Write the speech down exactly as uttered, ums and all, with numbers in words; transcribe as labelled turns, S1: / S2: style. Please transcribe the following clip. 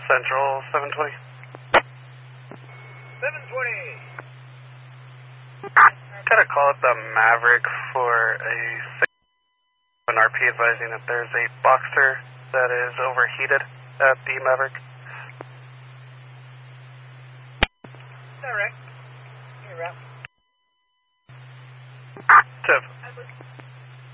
S1: Central seven twenty.
S2: seven twenty.
S1: Got a call at the Maverick for a an R P advising that there's a Boxster that is overheated at the Maverick.
S2: Direct. You're up.
S1: Tip.